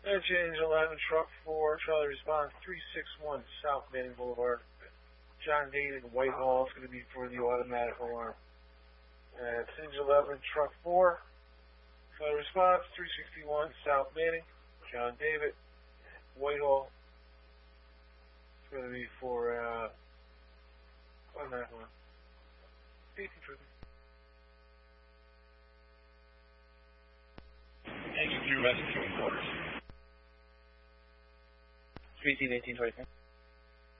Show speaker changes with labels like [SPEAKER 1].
[SPEAKER 1] Change 11, truck 4, Charlie response 361 South Manning Boulevard. John David, Whitehall is going to be for the automatic alarm. Change 11, truck 4, Charlie response 361 South Manning, John David, Whitehall. It's going to be for automatic alarm. Safety trooper.
[SPEAKER 2] Execute rescue quarters.
[SPEAKER 3] 18, 18, 23.